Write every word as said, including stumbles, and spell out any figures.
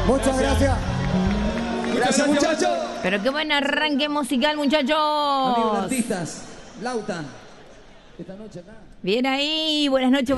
Muchas gracias. Gracias, muchachos. Pero qué buen arranque musical, muchachos. Amigos artistas, Lautan. Esta noche acá. Bien ahí, buenas noches.